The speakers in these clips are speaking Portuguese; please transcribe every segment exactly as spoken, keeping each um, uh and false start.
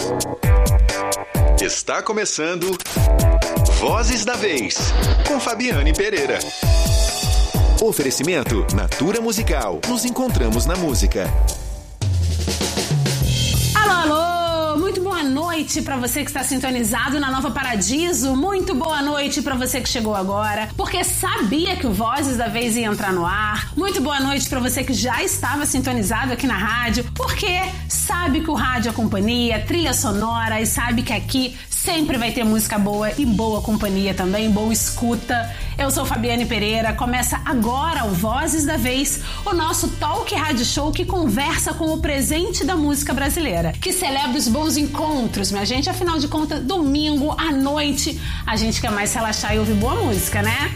Está começando Vozes da Vez, com Fabiane Pereira. Oferecimento Natura Musical. Nos encontramos na música. Alô, alô! Muito boa noite para você que está sintonizado na Nova Paradiso. Muito boa noite para você que chegou agora, porque sabia que o Vozes da Vez ia entrar no ar. Muito boa noite para você que já estava sintonizado aqui na rádio, porque sabe que o rádio é companhia, trilha sonora, e sabe que aqui sempre vai ter música boa e boa companhia também, boa escuta. Eu sou Fabiane Pereira, começa agora o Vozes da Vez, o nosso talk rádio show que conversa com o presente da música brasileira, que celebra os bons encontros, minha gente. Afinal de contas, domingo à noite, a gente quer mais relaxar e ouvir boa música, né?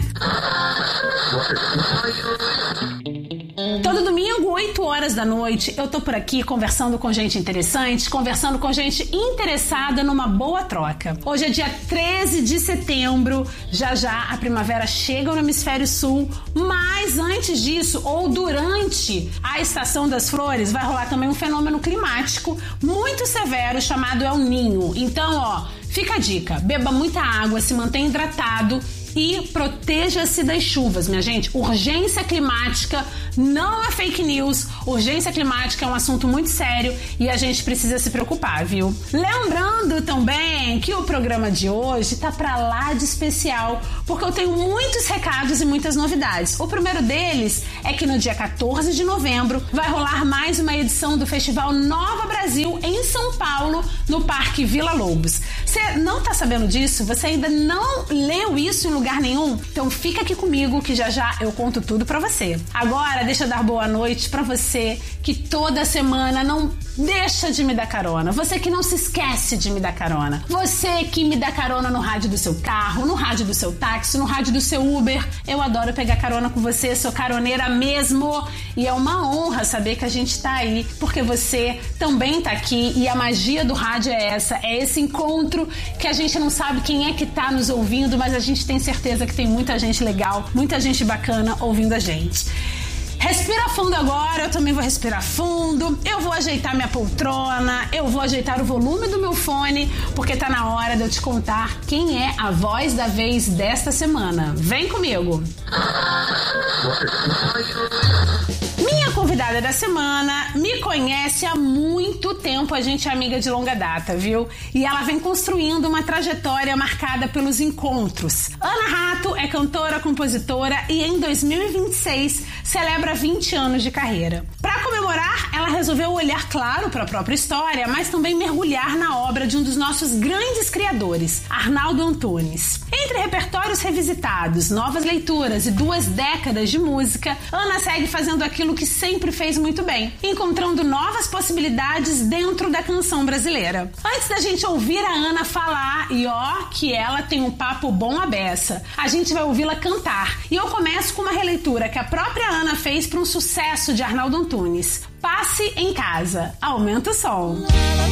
Todo domingo, oito horas da noite, eu tô por aqui conversando com gente interessante, conversando com gente interessada numa boa troca. Hoje é dia treze de setembro, já já a primavera chega no hemisfério sul, mas antes disso, ou durante a estação das flores, vai rolar também um fenômeno climático muito severo chamado El Niño. Então, ó, fica a dica, beba muita água, se mantenha hidratado e proteja-se das chuvas, minha gente. Urgência climática não é fake news. Urgência climática é um assunto muito sério e a gente precisa se preocupar, viu? Lembrando também que o programa de hoje tá pra lá de especial, porque eu tenho muitos recados e muitas novidades. O primeiro deles é que no dia quatorze de novembro vai rolar mais uma edição do Festival Nova Brasil em São Paulo, no Parque Vila Lobos. Você não tá sabendo disso? Você ainda não leu isso em lugar nenhum? Então fica aqui comigo que já já eu conto tudo pra você. Agora deixa eu dar boa noite pra você que toda semana não deixa de me dar carona. Você que não se esquece de me dar carona. Você que me dá carona no rádio do seu carro, no rádio do seu táxi, no rádio do seu Uber. Eu adoro pegar carona com você, sou caroneira mesmo. E é uma honra saber que a gente tá aí, porque você também tá aqui e a magia do rádio é essa, é esse encontro que a gente não sabe quem é que tá nos ouvindo, mas a gente tem certeza que tem muita gente legal, muita gente bacana ouvindo a gente. Respira fundo agora, eu também vou respirar fundo, eu vou ajeitar minha poltrona, eu vou ajeitar o volume do meu fone, porque tá na hora de eu te contar quem é a voz da vez desta semana. Vem comigo! Minha convidada da semana me conhece há muito tempo, a gente é amiga de longa data, viu? E ela vem construindo uma trajetória marcada pelos encontros. Ana Rato é cantora, compositora e em dois mil e vinte e seis celebra vinte anos de carreira. Para comemorar, ela resolveu olhar, claro, para a própria história, mas também mergulhar na obra de um dos nossos grandes criadores, Arnaldo Antunes. Entre repertórios revisitados, novas leituras e duas décadas de música, Ana segue fazendo aquilo que sempre fez muito bem, encontrando novas possibilidades dentro da canção brasileira. Antes da gente ouvir a Ana falar, e ó, que ela tem um papo bom à beça, a gente vai ouvi-la cantar. E eu começo com uma releitura que a própria Ana fez para um sucesso de Arnaldo Antunes. Passe em Casa. Aumenta o som.